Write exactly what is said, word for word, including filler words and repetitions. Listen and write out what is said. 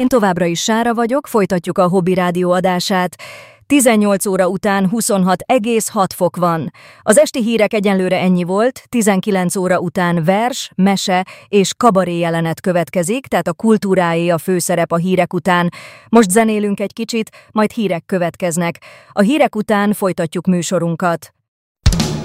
Én továbbra is Sára vagyok, folytatjuk a Hobby Rádió adását. tizennyolc óra után huszonhat egész hat fok van. Az esti hírek egyenlőre ennyi volt, tizenkilenc óra után vers, mese és kabaré jelenet következik, tehát a kultúráé a főszerep a hírek után. Most zenélünk egy kicsit, majd hírek következnek. A hírek után folytatjuk műsorunkat.